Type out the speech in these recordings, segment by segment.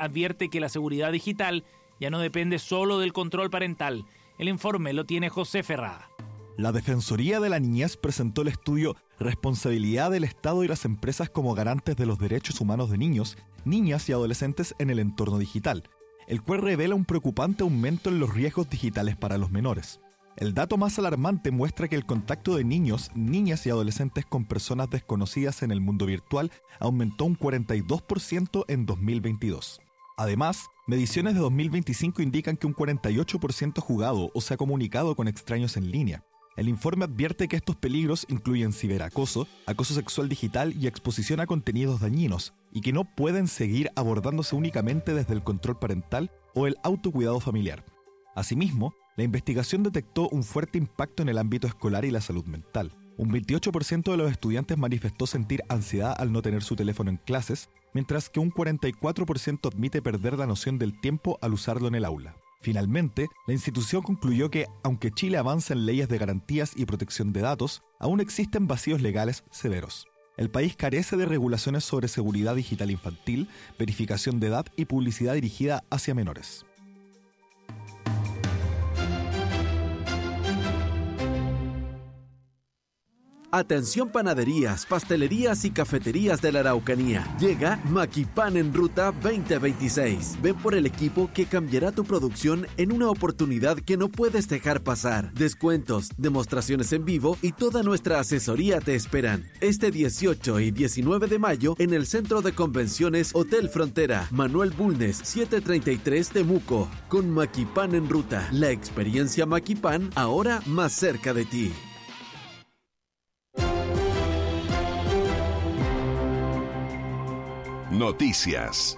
advierte que la seguridad digital ya no depende solo del control parental. El informe lo tiene José Ferrada. La Defensoría de la Niñez presentó el estudio Responsabilidad del Estado y las empresas como garantes de los derechos humanos de niños, niñas y adolescentes en el entorno digital, el cual revela un preocupante aumento en los riesgos digitales para los menores. El dato más alarmante muestra que el contacto de niños, niñas y adolescentes con personas desconocidas en el mundo virtual aumentó un 42% en 2022. Además, mediciones de 2025 indican que un 48% ha jugado o se ha comunicado con extraños en línea. El informe advierte que estos peligros incluyen ciberacoso, acoso sexual digital y exposición a contenidos dañinos, y que no pueden seguir abordándose únicamente desde el control parental o el autocuidado familiar. Asimismo, la investigación detectó un fuerte impacto en el ámbito escolar y la salud mental. Un 28% de los estudiantes manifestó sentir ansiedad al no tener su teléfono en clases, mientras que un 44% admite perder la noción del tiempo al usarlo en el aula. Finalmente, la institución concluyó que, aunque Chile avanza en leyes de garantías y protección de datos, aún existen vacíos legales severos. El país carece de regulaciones sobre seguridad digital infantil, verificación de edad y publicidad dirigida hacia menores. Atención panaderías, pastelerías y cafeterías de la Araucanía. Llega Maquipan en Ruta 2026. Ven por el equipo que cambiará tu producción en una oportunidad que no puedes dejar pasar. Descuentos, demostraciones en vivo y toda nuestra asesoría te esperan. Este 18 y 19 de mayo en el Centro de Convenciones Hotel Frontera, Manuel Bulnes, 733 Temuco. Con Maquipan en Ruta, la experiencia Maquipan ahora más cerca de ti. Noticias.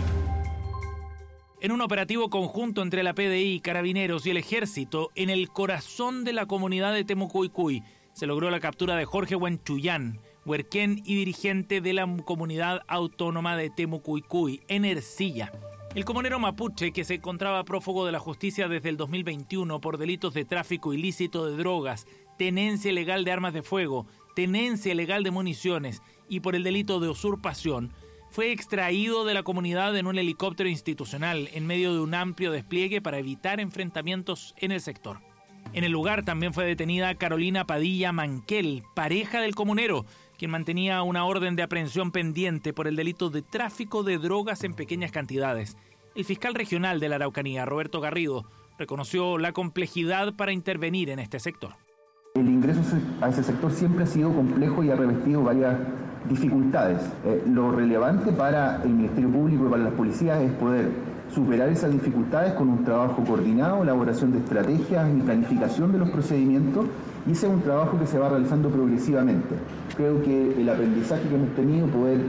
En un operativo conjunto entre la PDI, Carabineros y el Ejército, en el corazón de la comunidad de Temucuicui, se logró la captura de Jorge Huenchuyán, huerquén y dirigente de la comunidad autónoma de Temucuicui, en Ercilla. El comunero mapuche, que se encontraba prófugo de la justicia desde el 2021 por delitos de tráfico ilícito de drogas, tenencia ilegal de armas de fuego, tenencia ilegal de municiones y por el delito de usurpación, fue extraído de la comunidad en un helicóptero institucional en medio de un amplio despliegue para evitar enfrentamientos en el sector. En el lugar también fue detenida Carolina Padilla Manquel, pareja del comunero, quien mantenía una orden de aprehensión pendiente por el delito de tráfico de drogas en pequeñas cantidades. El fiscal regional de la Araucanía, Roberto Garrido, reconoció la complejidad para intervenir en este sector. El ingreso a ese sector siempre ha sido complejo y ha revestido varias dificultades. Lo relevante para el Ministerio Público y para las policías es poder superar esas dificultades con un trabajo coordinado, elaboración de estrategias y planificación de los procedimientos, y ese es un trabajo que se va realizando progresivamente. Creo que el aprendizaje que hemos tenido, poder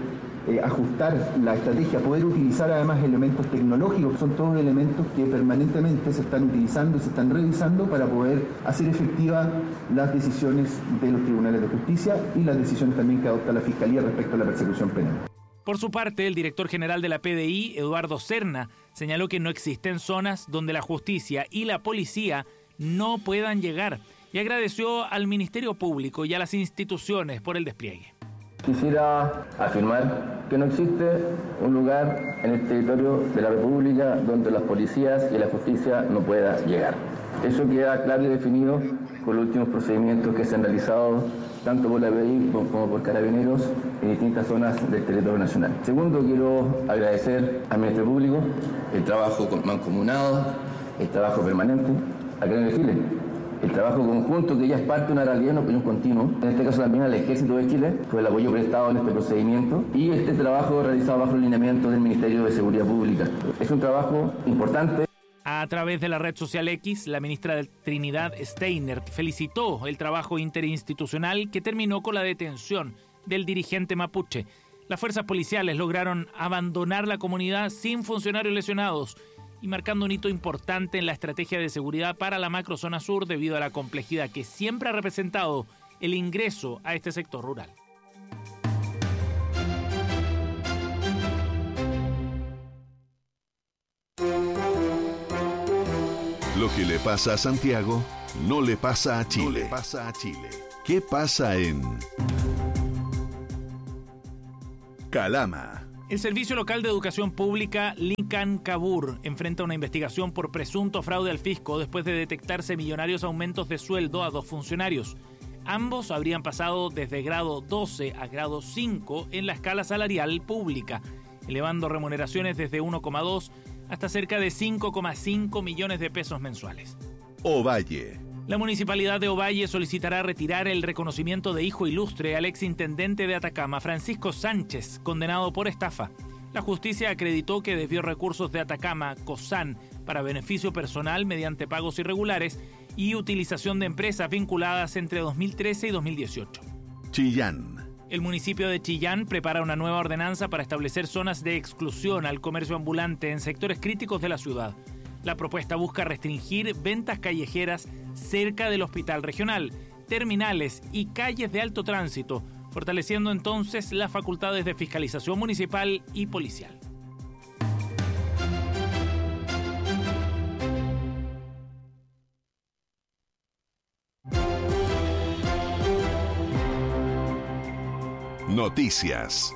ajustar la estrategia, poder utilizar además elementos tecnológicos, son todos elementos que permanentemente se están utilizando y se están revisando para poder hacer efectivas las decisiones de los tribunales de justicia y las decisiones también que adopta la Fiscalía respecto a la persecución penal. Por su parte, el director general de la PDI, Eduardo Serna, señaló que no existen zonas donde la justicia y la policía no puedan llegar y agradeció al Ministerio Público y a las instituciones por el despliegue. Quisiera afirmar que no existe un lugar en el territorio de la República donde las policías y la justicia no puedan llegar. Eso queda claro y definido con los últimos procedimientos que se han realizado tanto por la PDI como por Carabineros en distintas zonas del territorio nacional. Segundo, quiero agradecer al Ministerio Público el trabajo mancomunado, el trabajo permanente, al Gremio de Chile, el trabajo conjunto que ya es parte de una realidad, una opinión continua, en este caso también al Ejército de Chile, por el apoyo prestado en este procedimiento, y este trabajo realizado bajo el lineamiento del Ministerio de Seguridad Pública. Es un trabajo importante. A través de la red social X, la ministra Trinidad Steiner felicitó el trabajo interinstitucional que terminó con la detención del dirigente mapuche. Las fuerzas policiales lograron abandonar la comunidad sin funcionarios lesionados y marcando un hito importante en la estrategia de seguridad para la macrozona sur debido a la complejidad que siempre ha representado el ingreso a este sector rural. Lo que le pasa a Santiago no le pasa a Chile. ¿Qué pasa en Calama? El Servicio Local de Educación Pública Licancabur enfrenta una investigación por presunto fraude al fisco después de detectarse millonarios aumentos de sueldo a 2 funcionarios. Ambos habrían pasado desde grado 12 a grado 5 en la escala salarial pública, elevando remuneraciones desde 1,2 hasta cerca de 5,5 millones de pesos mensuales. Ovalle. La Municipalidad de Ovalle solicitará retirar el reconocimiento de hijo ilustre al exintendente de Atacama, Francisco Sánchez, condenado por estafa. La justicia acreditó que desvió recursos de Atacama, COSAN, para beneficio personal mediante pagos irregulares y utilización de empresas vinculadas entre 2013 y 2018. Chillán. El municipio de Chillán prepara una nueva ordenanza para establecer zonas de exclusión al comercio ambulante en sectores críticos de la ciudad. La propuesta busca restringir ventas callejeras cerca del hospital regional, terminales y calles de alto tránsito, fortaleciendo entonces las facultades de fiscalización municipal y policial. Noticias.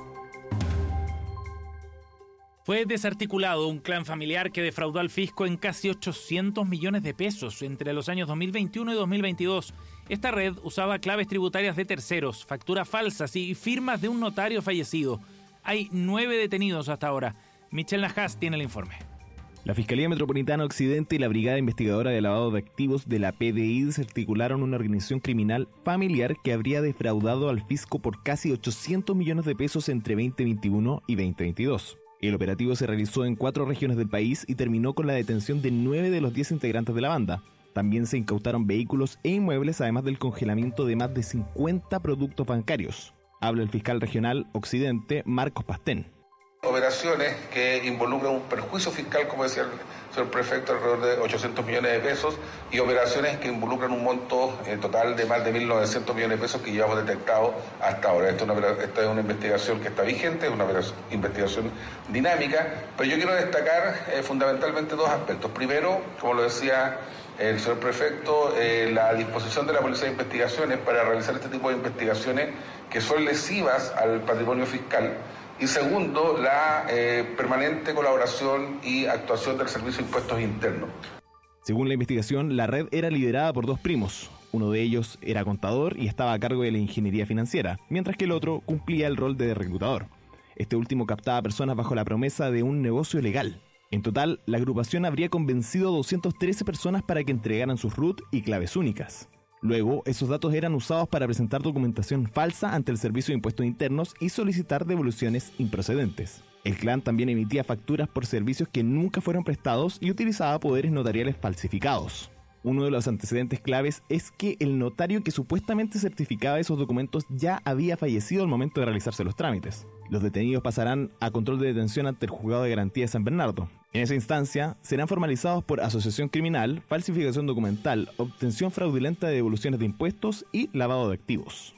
Fue desarticulado un clan familiar que defraudó al fisco en casi 800 millones de pesos entre los años 2021 y 2022. Esta red usaba claves tributarias de terceros, facturas falsas y firmas de un notario fallecido. Hay 9 detenidos hasta ahora. Michelle Najas tiene el informe. La Fiscalía Metropolitana Occidente y la Brigada Investigadora de Lavado de Activos de la PDI desarticularon una organización criminal familiar que habría defraudado al fisco por casi 800 millones de pesos entre 2021 y 2022. El operativo se realizó en 4 regiones del país y terminó con la detención de 9 de los 10 integrantes de la banda. También se incautaron vehículos e inmuebles, además del congelamiento de más de 50 productos bancarios. Habla el fiscal regional Occidente, Marcos Pastén. Operaciones que involucran un perjuicio fiscal, como decía el señor prefecto, alrededor de 800 millones de pesos, y operaciones que involucran un monto total de más de 1.900 millones de pesos que llevamos detectado hasta ahora. Esta es una investigación que está vigente, es una investigación dinámica, pero yo quiero destacar fundamentalmente 2 aspectos. Primero, como lo decía el señor prefecto, la disposición de la Policía de Investigaciones para realizar este tipo de investigaciones que son lesivas al patrimonio fiscal. Y segundo, la permanente colaboración y actuación del Servicio de Impuestos Internos. Según la investigación, la red era liderada por 2 primos. Uno de ellos era contador y estaba a cargo de la ingeniería financiera, mientras que el otro cumplía el rol de reclutador. Este último captaba personas bajo la promesa de un negocio legal. En total, la agrupación habría convencido a 213 personas para que entregaran sus RUT y claves únicas. Luego, esos datos eran usados para presentar documentación falsa ante el Servicio de Impuestos Internos y solicitar devoluciones improcedentes. El clan también emitía facturas por servicios que nunca fueron prestados y utilizaba poderes notariales falsificados. Uno de los antecedentes claves es que el notario que supuestamente certificaba esos documentos ya había fallecido al momento de realizarse los trámites. Los detenidos pasarán a control de detención ante el Juzgado de Garantía de San Bernardo. En esa instancia, serán formalizados por asociación criminal, falsificación documental, obtención fraudulenta de devoluciones de impuestos y lavado de activos.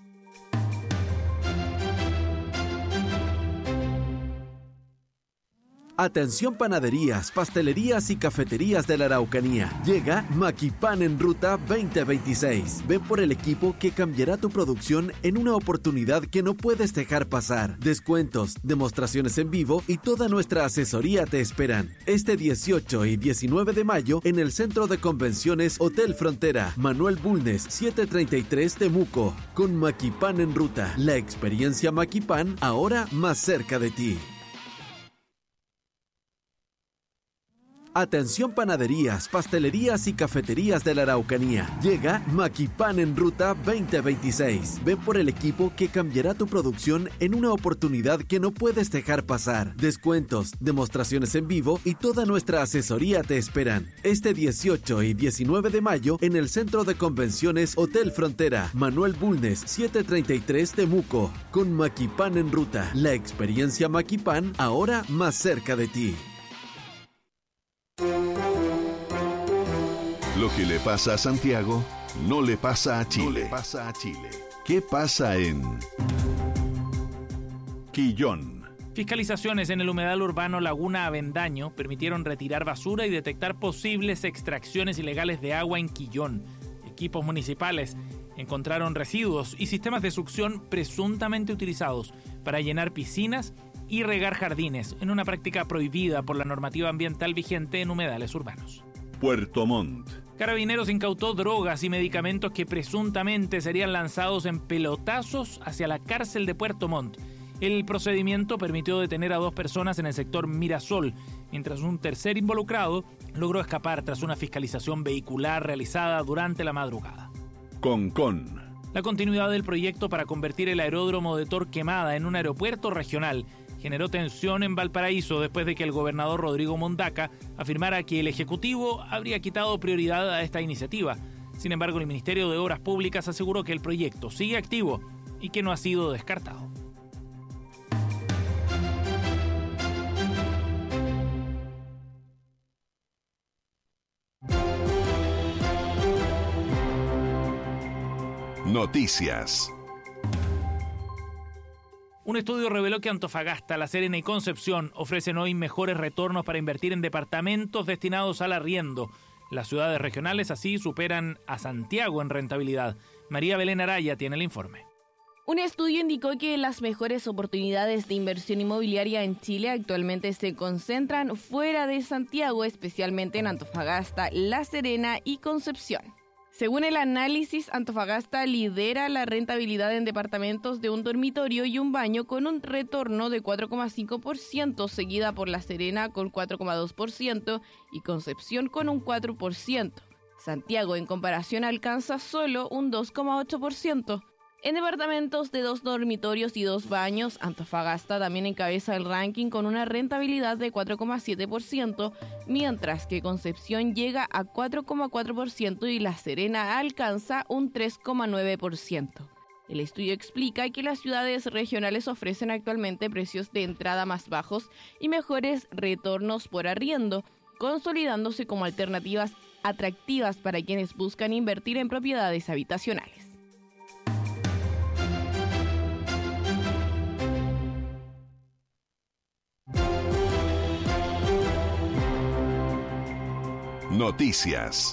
Atención panaderías, pastelerías y cafeterías de la Araucanía. Llega Maquipan en Ruta 2026. Ven por el equipo que cambiará tu producción en una oportunidad que no puedes dejar pasar. Descuentos, demostraciones en vivo y toda nuestra asesoría te esperan. Este 18 y 19 de mayo en el Centro de Convenciones Hotel Frontera, Manuel Bulnes, 733 Temuco. Con Maquipan en Ruta, la experiencia Maquipan ahora más cerca de ti. Atención panaderías, pastelerías y cafeterías de la Araucanía. Llega Maquipan en Ruta 2026. Ven por el equipo que cambiará tu producción en una oportunidad que no puedes dejar pasar. Descuentos, demostraciones en vivo y toda nuestra asesoría te esperan. Este 18 y 19 de mayo en el Centro de Convenciones Hotel Frontera, Manuel Bulnes, 733 Temuco. Con Maquipan en Ruta, la experiencia Maquipan ahora más cerca de ti. Lo que le pasa a Santiago no le pasa a Chile. ¿Qué pasa en Quillón? Fiscalizaciones en el humedal urbano Laguna Avendaño permitieron retirar basura y detectar posibles extracciones ilegales de agua en Quillón. Equipos municipales encontraron residuos y sistemas de succión presuntamente utilizados para llenar piscinas y regar jardines, en una práctica prohibida por la normativa ambiental vigente en humedales urbanos. Puerto Montt. Carabineros incautó drogas y medicamentos que presuntamente serían lanzados en pelotazos hacia la cárcel de Puerto Montt. El procedimiento permitió detener a 2 personas en el sector Mirasol, mientras un tercer involucrado logró escapar tras una fiscalización vehicular realizada durante la madrugada. Concón. La continuidad del proyecto para convertir el aeródromo de Torquemada en un aeropuerto regional generó tensión en Valparaíso después de que el gobernador Rodrigo Mondaca afirmara que el Ejecutivo habría quitado prioridad a esta iniciativa. Sin embargo, el Ministerio de Obras Públicas aseguró que el proyecto sigue activo y que no ha sido descartado. Noticias. Un estudio reveló que Antofagasta, La Serena y Concepción ofrecen hoy mejores retornos para invertir en departamentos destinados al arriendo. Las ciudades regionales así superan a Santiago en rentabilidad. María Belén Araya tiene el informe. Un estudio indicó que las mejores oportunidades de inversión inmobiliaria en Chile actualmente se concentran fuera de Santiago, especialmente en Antofagasta, La Serena y Concepción. Según el análisis, Antofagasta lidera la rentabilidad en departamentos de un dormitorio y un baño con un retorno de 4,5%, seguida por La Serena con 4,2% y Concepción con un 4%. Santiago, en comparación, alcanza solo un 2,8%. En departamentos de 2 dormitorios y 2 baños, Antofagasta también encabeza el ranking con una rentabilidad de 4,7%, mientras que Concepción llega a 4,4% y La Serena alcanza un 3,9%. El estudio explica que las ciudades regionales ofrecen actualmente precios de entrada más bajos y mejores retornos por arriendo, consolidándose como alternativas atractivas para quienes buscan invertir en propiedades habitacionales. Noticias.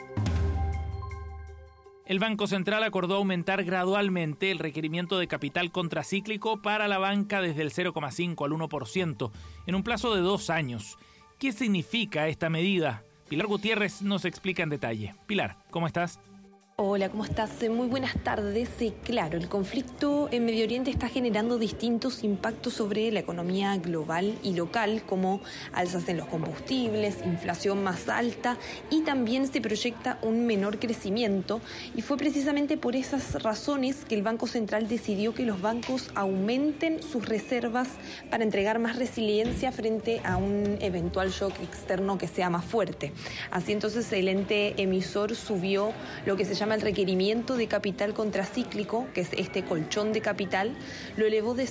El Banco Central acordó aumentar gradualmente el requerimiento de capital contracíclico para la banca desde el 0,5 al 1% en un plazo de 2 años. ¿Qué significa esta medida? Pilar Gutiérrez nos explica en detalle. Pilar, ¿cómo estás? Hola, ¿cómo estás? Muy buenas tardes. Claro, el conflicto en Medio Oriente está generando distintos impactos sobre la economía global y local, como alzas en los combustibles, inflación más alta y también se proyecta un menor crecimiento. Y fue precisamente por esas razones que el Banco Central decidió que los bancos aumenten sus reservas para entregar más resiliencia frente a un eventual shock externo que sea más fuerte. Así entonces el ente emisor subió lo que se llama el requerimiento de capital contracíclico, que es este colchón de capital, lo elevó de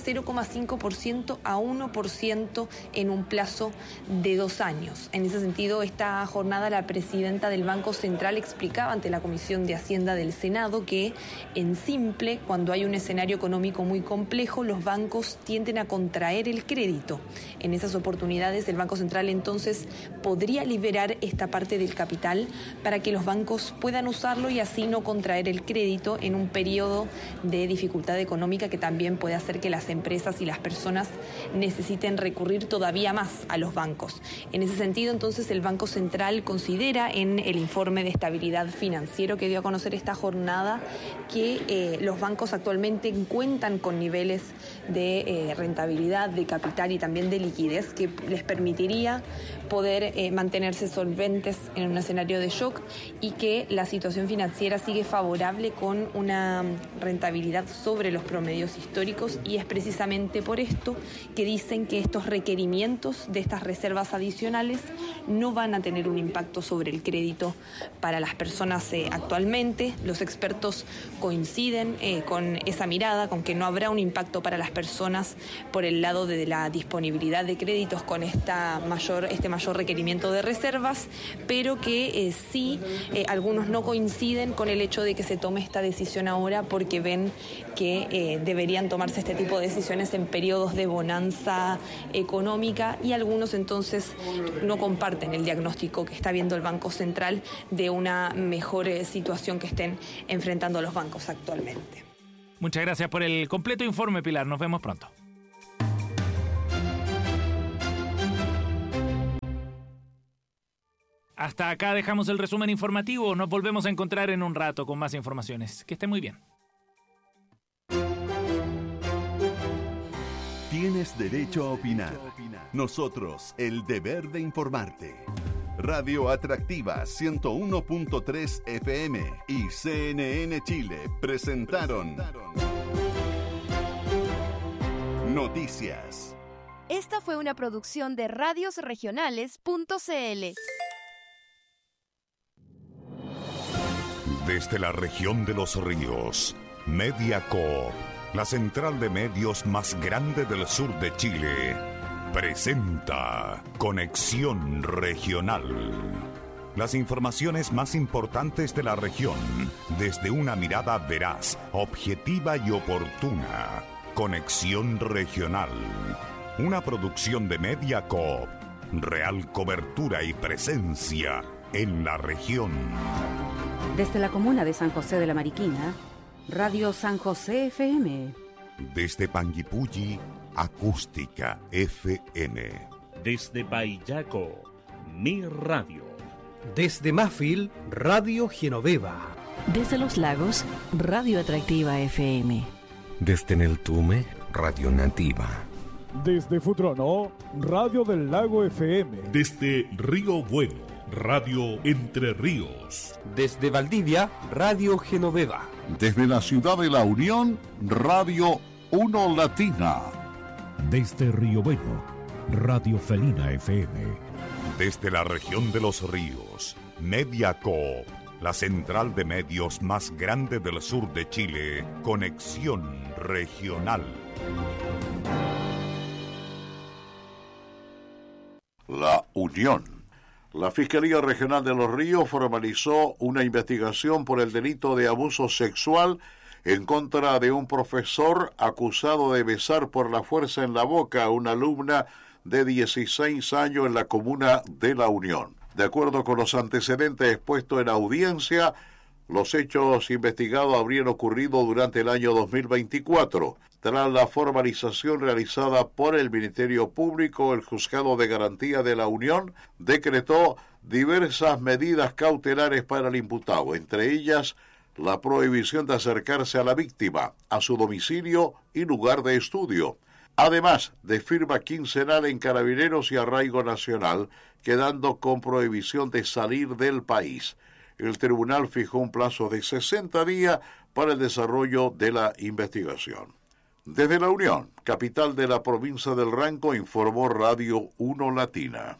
0,5% a 1% en un plazo de 2 años. En ese sentido, esta jornada la presidenta del Banco Central explicaba ante la Comisión de Hacienda del Senado que, en simple, cuando hay un escenario económico muy complejo, los bancos tienden a contraer el crédito. En esas oportunidades, el Banco Central entonces podría liberar esta parte del capital para que los bancos puedan usarlo y así no contraer el crédito en un periodo de dificultad económica que también puede hacer que las empresas y las personas necesiten recurrir todavía más a los bancos. En ese sentido, entonces, el Banco Central considera en el informe de estabilidad financiero que dio a conocer esta jornada que los bancos actualmente cuentan con niveles de rentabilidad, de capital y también de liquidez que les permitiría poder mantenerse solventes en un escenario de shock y que la situación financiera sigue favorable con una rentabilidad sobre los promedios históricos, y es precisamente por esto que dicen que estos requerimientos de estas reservas adicionales no van a tener un impacto sobre el crédito para las personas actualmente. Los expertos coinciden con esa mirada, con que no habrá un impacto para las personas por el lado de la disponibilidad de créditos con este mayor requerimiento de reservas, pero que sí algunos no coinciden con el hecho de que se tome esta decisión ahora porque ven que deberían tomarse este tipo de decisiones en periodos de bonanza económica, y algunos entonces no comparten el diagnóstico que está viendo el Banco Central de una mejor situación que estén enfrentando los bancos actualmente. Muchas gracias por el completo informe, Pilar. Nos vemos pronto. Hasta acá dejamos el resumen informativo. Nos volvemos a encontrar en un rato con más informaciones. Que esté muy bien. Tienes derecho a opinar. Nosotros, el deber de informarte. Radio Atractiva 101.3 FM y CNN Chile presentaron Noticias. Esta fue una producción de radiosregionales.cl. Desde la región de los ríos, Mediacoop, la central de medios más grande del sur de Chile, presenta Conexión Regional. Las informaciones más importantes de la región, desde una mirada veraz, objetiva y oportuna. Conexión Regional. Una producción de Mediacoop. Real cobertura y presencia en la región. Desde la comuna de San José de la Mariquina, Radio San José FM. Desde Panguipulli, Acústica FM. Desde Payaco, Mi Radio. Desde Mafil, Radio Genoveva. Desde Los Lagos, Radio Atractiva FM. Desde Neltume, Radio Nativa. Desde Futrono, Radio del Lago FM. Desde Río Bueno, Radio Entre Ríos. Desde Valdivia, Radio Genoveva. Desde la ciudad de La Unión, Radio Uno Latina. Desde Río Bueno, Radio Felina FM. Desde la región de los ríos, Mediacoop, la central de medios más grande del sur de Chile, Conexión Regional. La Unión. La Fiscalía Regional de Los Ríos formalizó una investigación por el delito de abuso sexual en contra de un profesor acusado de besar por la fuerza en la boca a una alumna de 16 años en la comuna de La Unión. De acuerdo con los antecedentes expuestos en audiencia, los hechos investigados habrían ocurrido durante el año 2024. Tras la formalización realizada por el Ministerio Público, el Juzgado de Garantía de La Unión decretó diversas medidas cautelares para el imputado, entre ellas la prohibición de acercarse a la víctima, a su domicilio y lugar de estudio, además de firma quincenal en Carabineros y arraigo nacional, quedando con prohibición de salir del país. El tribunal fijó un plazo de 60 días para el desarrollo de la investigación. Desde La Unión, capital de la provincia del Ranco, informó Radio Uno Latina.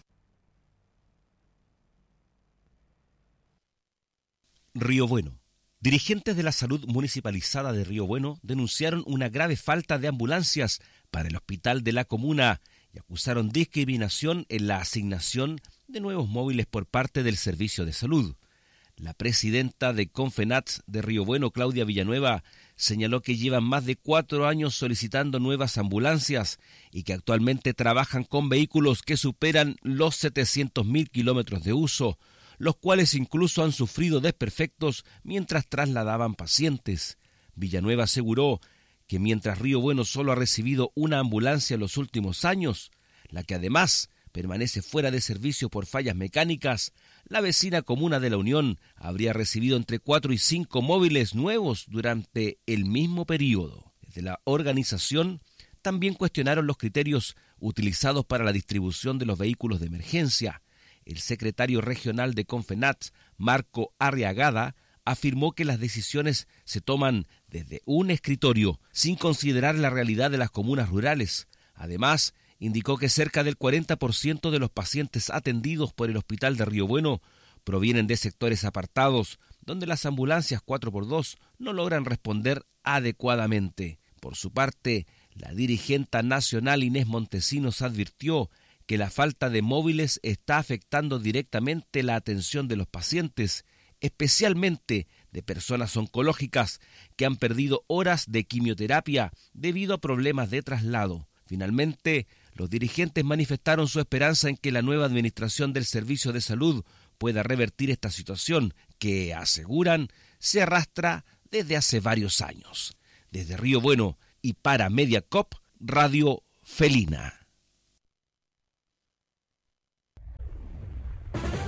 Río Bueno. Dirigentes de la salud municipalizada de Río Bueno denunciaron una grave falta de ambulancias para el hospital de la comuna y acusaron discriminación en la asignación de nuevos móviles por parte del Servicio de Salud. La presidenta de Confenats de Río Bueno, Claudia Villanueva, señaló que llevan más de 4 años solicitando nuevas ambulancias y que actualmente trabajan con vehículos que superan los 700.000 kilómetros de uso, los cuales incluso han sufrido desperfectos mientras trasladaban pacientes. Villanueva aseguró que mientras Río Bueno solo ha recibido una ambulancia en los últimos años, la que además permanece fuera de servicio por fallas mecánicas, la vecina comuna de La Unión habría recibido entre 4 y 5 móviles nuevos durante el mismo periodo. Desde la organización también cuestionaron los criterios utilizados para la distribución de los vehículos de emergencia. El secretario regional de Confenats, Marco Arriagada, afirmó que las decisiones se toman desde un escritorio, sin considerar la realidad de las comunas rurales. Además, indicó que cerca del 40% de los pacientes atendidos por el Hospital de Río Bueno provienen de sectores apartados, donde las ambulancias 4x2 no logran responder adecuadamente. Por su parte, la dirigente nacional Inés Montesinos advirtió que la falta de móviles está afectando directamente la atención de los pacientes, especialmente de personas oncológicas que han perdido horas de quimioterapia debido a problemas de traslado. Finalmente, los dirigentes manifestaron su esperanza en que la nueva administración del Servicio de Salud pueda revertir esta situación que, aseguran, se arrastra desde hace varios años. Desde Río Bueno y para Mediacoop, Radio Felina.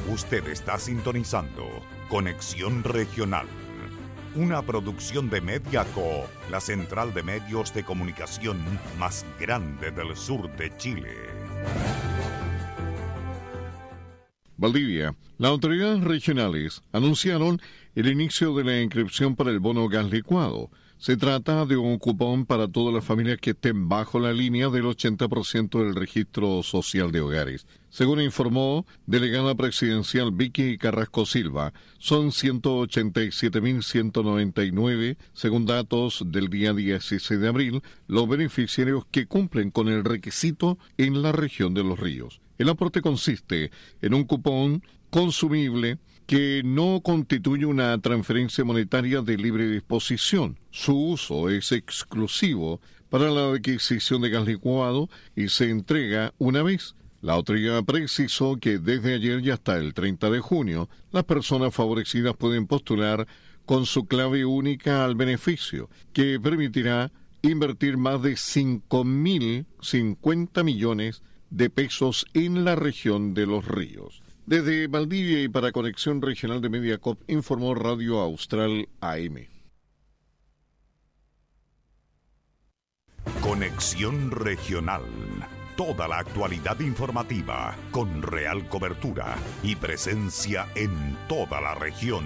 Usted está sintonizando Conexión Regional, una producción de Mediaco, la central de medios de comunicación más grande del sur de Chile. Valdivia. Las autoridades regionales anunciaron el inicio de la inscripción para el bono gas licuado. Se trata de un cupón para todas las familias que estén bajo la línea del 80% del registro social de hogares. Según informó delegada presidencial Vicky Carrasco Silva, son 187.199, según datos del día 16 de abril, los beneficiarios que cumplen con el requisito en la región de Los Ríos. El aporte consiste en un cupón consumible que no constituye una transferencia monetaria de libre disposición. Su uso es exclusivo para la adquisición de gas licuado y se entrega una vez. La autoridad precisó que desde ayer y hasta el 30 de junio, las personas favorecidas pueden postular con su clave única al beneficio, que permitirá invertir más de 5.050 millones de pesos en la región de Los Ríos. Desde Valdivia y para Conexión Regional de Mediacorp, informó Radio Austral AM. Conexión Regional. Toda la actualidad informativa con real cobertura y presencia en toda la región.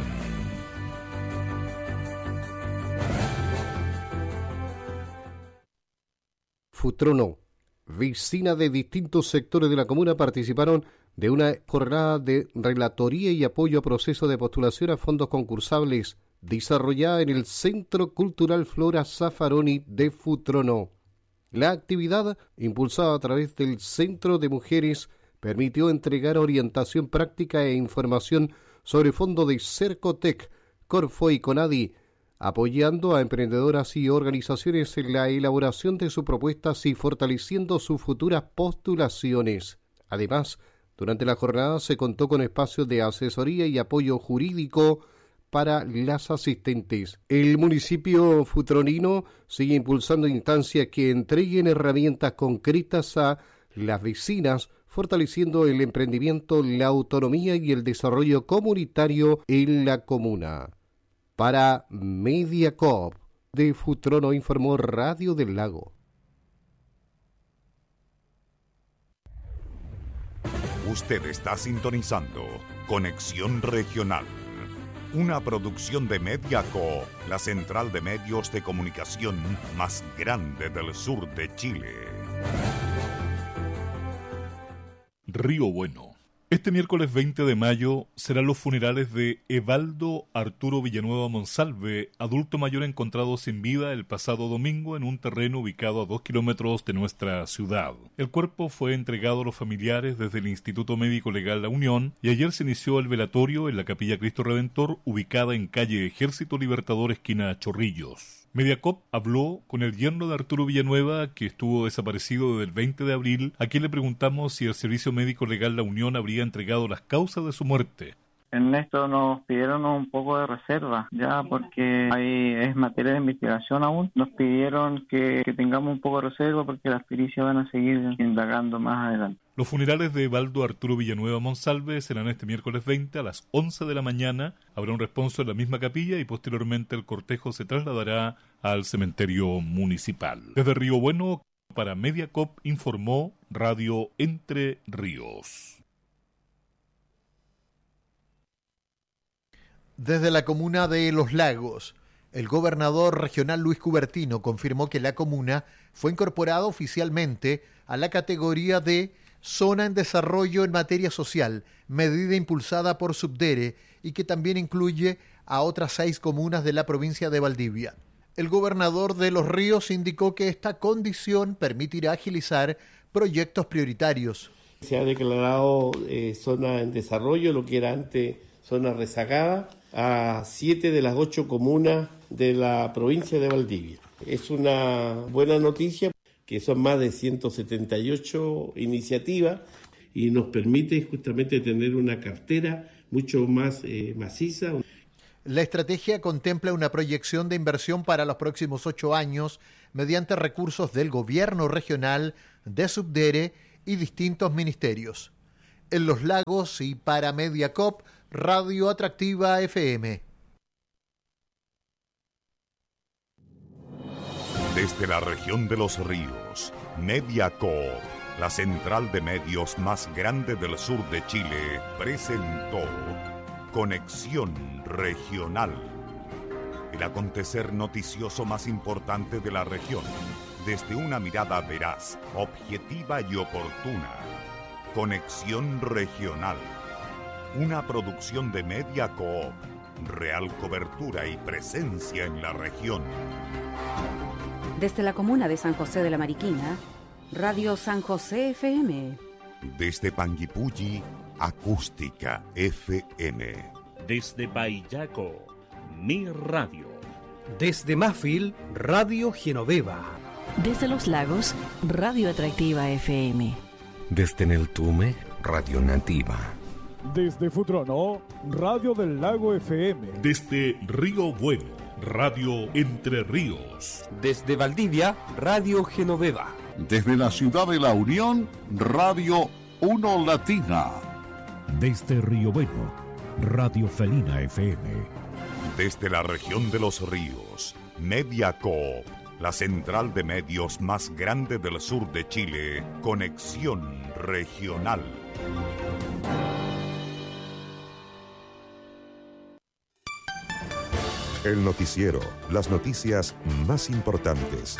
Futrono. Vecinas de distintos sectores de la comuna participaron de una jornada de relatoría y apoyo a procesos de postulación a fondos concursables desarrollada en el Centro Cultural Flora Zaffaroni de Futrono. La actividad, impulsada a través del Centro de Mujeres, permitió entregar orientación práctica e información sobre fondos de Cercotec, Corfo y Conadi, apoyando a emprendedoras y organizaciones en la elaboración de sus propuestas y fortaleciendo sus futuras postulaciones. Además, durante la jornada se contó con espacios de asesoría y apoyo jurídico para las asistentes. El municipio futronino sigue impulsando instancias que entreguen herramientas concretas a las vecinas, fortaleciendo el emprendimiento, la autonomía y el desarrollo comunitario en la comuna. Para Mediacorp de Futrono informó Radio del Lago. Usted está sintonizando Conexión Regional, una producción de Mediacorp, la central de medios de comunicación más grande del sur de Chile. Río Bueno. Este miércoles 20 de mayo serán los funerales de Evaldo Arturo Villanueva Monsalve, adulto mayor encontrado sin vida el pasado domingo en un terreno ubicado a 2 kilómetros de nuestra ciudad. El cuerpo fue entregado a los familiares desde el Instituto Médico Legal La Unión y ayer se inició el velatorio en la Capilla Cristo Redentor, ubicada en calle Ejército Libertador, esquina Chorrillos. Mediacorp habló con el yerno de Arturo Villanueva, que estuvo desaparecido desde el 20 de abril, a quien le preguntamos si el Servicio Médico Legal La Unión habría entregado las causas de su muerte. En esto nos pidieron un poco de reserva, ya porque ahí es materia de investigación aún. Nos pidieron que tengamos un poco de reserva porque las pericias van a seguir indagando más adelante. Los funerales de Evaldo Arturo Villanueva Monsalve serán este miércoles 20 a las 11 de la mañana. Habrá un responso en la misma capilla y posteriormente el cortejo se trasladará al cementerio municipal. Desde Río Bueno, para Mediacorp, informó Radio Entre Ríos. Desde la comuna de Los Lagos, el gobernador regional Luis Cubertino confirmó que la comuna fue incorporada oficialmente a la categoría de Zona en Desarrollo en Materia Social, medida impulsada por Subdere y que también incluye a otras 6 comunas de la provincia de Valdivia. El gobernador de Los Ríos indicó que esta condición permitirá agilizar proyectos prioritarios. Se ha declarado zona en desarrollo, lo que era antes zona rezagada, a 7 de las 8 comunas de la provincia de Valdivia. Es una buena noticia, que son más de 178 iniciativas y nos permite justamente tener una cartera mucho más maciza. La estrategia contempla una proyección de inversión para los próximos 8 años mediante recursos del gobierno regional, de Subdere y distintos ministerios. en Los Lagos y para Mediacop, Radio Atractiva FM. Desde la región de los ríos, Mediacop, la central de medios más grande del sur de Chile, presentó Conexión Regional, el acontecer noticioso más importante de la región, desde una mirada veraz, objetiva y oportuna. Conexión Regional, una producción de Mediacop, real cobertura y presencia en la región. Desde la comuna de San José de la Mariquina, Radio San José FM. Desde Panguipulli, Acústica FM. Desde Paillaco, Mi Radio. Desde Mafil, Radio Genoveva. Desde Los Lagos, Radio Atractiva FM. Desde Neltume, Radio Nativa. Desde Futrono, Radio del Lago FM. Desde Río Bueno, Radio Entre Ríos. Desde Valdivia, Radio Genoveva. Desde la ciudad de La Unión, Radio Uno Latina. Desde Río Bueno, Radio Felina FM. Desde la región de los ríos, Mediacop, la central de medios más grande del sur de Chile, Conexión Regional. El noticiero, las noticias más importantes.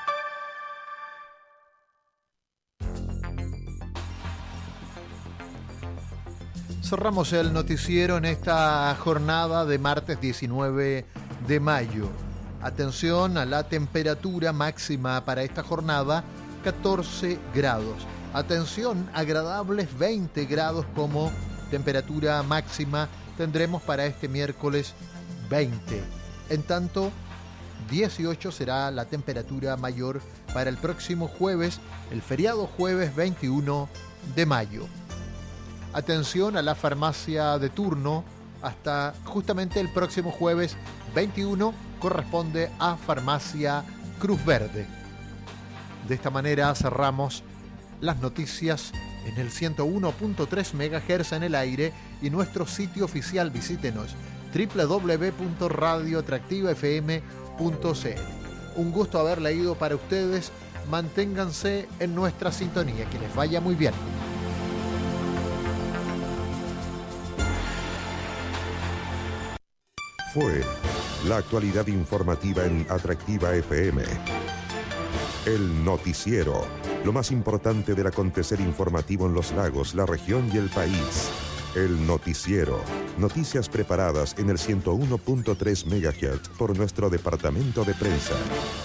Cerramos el noticiero en esta jornada de martes 19 de mayo. Atención a la temperatura máxima para esta jornada, 14 grados. Atención, agradables 20 grados como temperatura máxima tendremos para este miércoles 20. En tanto, 18 será la temperatura mayor para el próximo jueves, el feriado jueves 21 de mayo. Atención a la farmacia de turno, hasta justamente el próximo jueves 21 corresponde a Farmacia Cruz Verde. De esta manera cerramos las noticias en el 101.3 MHz en el aire y nuestro sitio oficial. Visítenos www.radioatractivafm.cl. Un gusto haber leído para ustedes. Manténganse en nuestra sintonía. Que les vaya muy bien. Fue la actualidad informativa en Atractiva FM. El noticiero, lo más importante del acontecer informativo en los lagos, la región y el país. El noticiero, noticias preparadas en el 101.3 MHz por nuestro departamento de prensa.